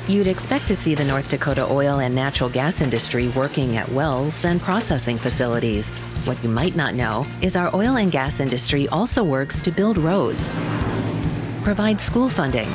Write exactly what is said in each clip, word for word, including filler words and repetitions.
You'd expect to see the North Dakota oil and natural gas industry working at wells and processing facilities. What you might not know is our oil and gas industry also works to build roads, provide school funding,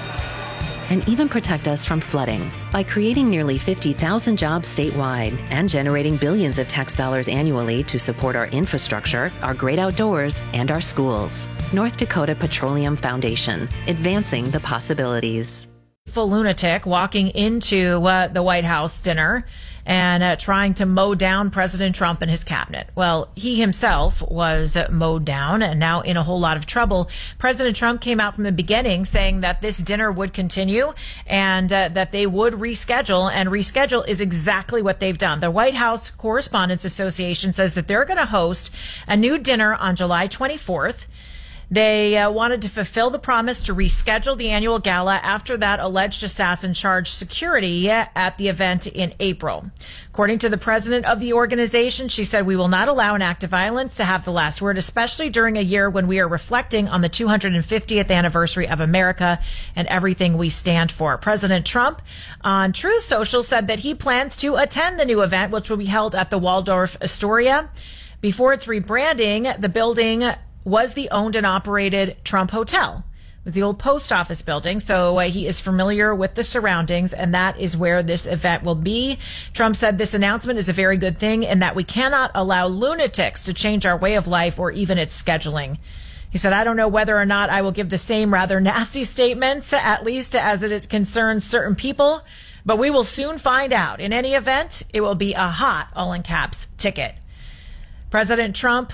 and even protect us from flooding by creating nearly fifty thousand jobs statewide and generating billions of tax dollars annually to support our infrastructure, our great outdoors, and our schools. North Dakota Petroleum Foundation, advancing the possibilities. Full lunatic walking into uh, the White House dinner and uh, trying to mow down President Trump and his cabinet. Well, he himself was uh, mowed down and now in a whole lot of trouble. President Trump came out from the beginning saying that this dinner would continue and uh, that they would reschedule, and reschedule is exactly what they've done. The White House Correspondents Association says that they're going to host a new dinner on July twenty-fourth. They uh, wanted to fulfill the promise to reschedule the annual gala after that alleged assassin charged security at the event in April. According to the president of the organization, she said, "We will not allow an act of violence to have the last word, especially during a year when we are reflecting on the two hundred fiftieth anniversary of America and everything we stand for." President Trump on Truth Social said that he plans to attend the new event, which will be held at the Waldorf Astoria. Before its rebranding, the building was the owned and operated Trump Hotel. It was the old post office building, so uh, he is familiar with the surroundings, and that is where this event will be. Trump said this announcement is a very good thing and that we cannot allow lunatics to change our way of life or even its scheduling. He said, "I don't know whether or not I will give the same rather nasty statements, at least as it concerns certain people, but we will soon find out. In any event, it will be a hot, all in caps, ticket." President Trump,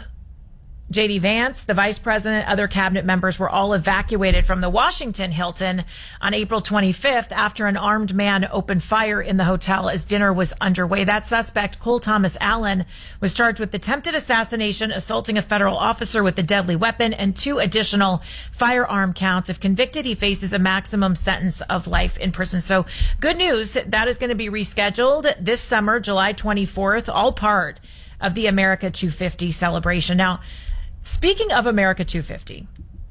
J D Vance, the vice president, other cabinet members were all evacuated from the Washington Hilton on April twenty-fifth after an armed man opened fire in the hotel as dinner was underway. That suspect, Cole Thomas Allen, was charged with attempted assassination, assaulting a federal officer with a deadly weapon, and two additional firearm counts. If convicted, he faces a maximum sentence of life in prison. So good news, that is going to be rescheduled this summer, July twenty-fourth, all part of the America two fifty celebration. Now, speaking of America two fifty,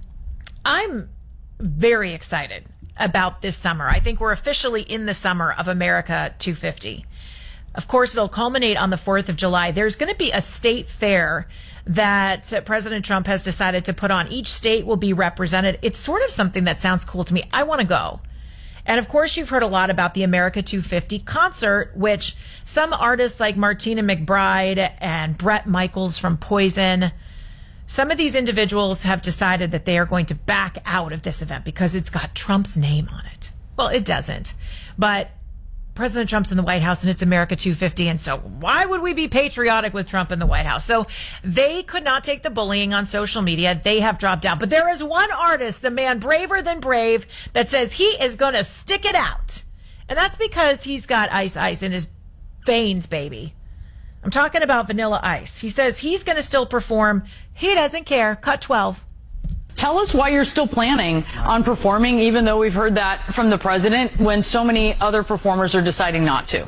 I'm very excited about this summer. I think we're officially in the summer of America two fifty. Of course, it'll culminate on the fourth of July. There's going to be a state fair that President Trump has decided to put on. Each state will be represented. It's sort of something that sounds cool to me. I want to go. And of course, you've heard a lot about the America two fifty concert, which some artists like Martina McBride and Bret Michaels from Poison, some of these individuals have decided that they are going to back out of this event because it's got Trump's name on it. Well, it doesn't. But President Trump's in the White House and it's America two fifty. And so why would we be patriotic with Trump in the White House? So they could not take the bullying on social media. They have dropped out. But there is one artist, a man braver than brave, that says he is going to stick it out. And that's because he's got ice ice in his veins, baby. I'm talking about Vanilla Ice. He says he's going to still perform. He doesn't care. Cut twelve. Tell us why you're still planning on performing, even though we've heard that from the president, when so many other performers are deciding not to.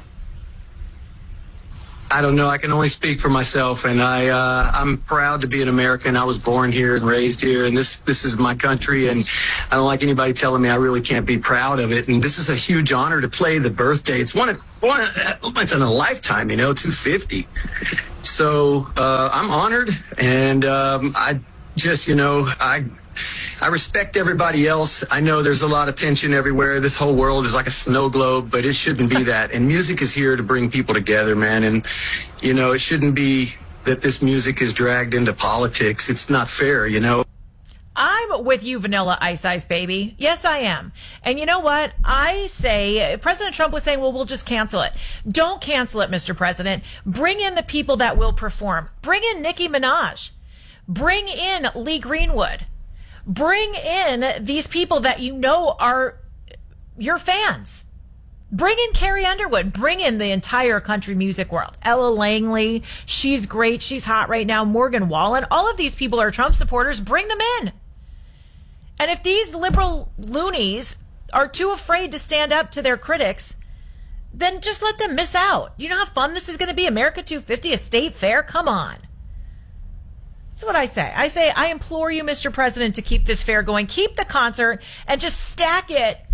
I don't know. I can only speak for myself, and I, uh, I'm proud to be an American. I was born here and raised here, and this this is my country, and I don't like anybody telling me I really can't be proud of it. And this is a huge honor to play the birthday. It's one, one it's in a lifetime, you know, two fifty. So uh, I'm honored, and um, I just, you know, I I respect everybody else. I know there's a lot of tension everywhere. This whole world is like a snow globe, but it shouldn't be that. And music is here to bring people together, man. And, you know, it shouldn't be that this music is dragged into politics. It's not fair, you know. I'm with you, Vanilla Ice Ice, baby. Yes, I am. And you know what? I say, President Trump was saying, well, we'll just cancel it. Don't cancel it, Mister President. Bring in the people that will perform. Bring in Nicki Minaj. Bring in Lee Greenwood. Bring in these people that you know are your fans. Bring in Carrie Underwood. Bring in the entire country music world. Ella Langley, she's great. She's hot right now. Morgan Wallen. All of these people are Trump supporters. Bring them in. And if these liberal loonies are too afraid to stand up to their critics, then just let them miss out. You know how fun this is going to be? America two fifty, a state fair? Come on. That's what I say. I say, I implore you, Mister President, to keep this fair going. Keep the concert and just stack it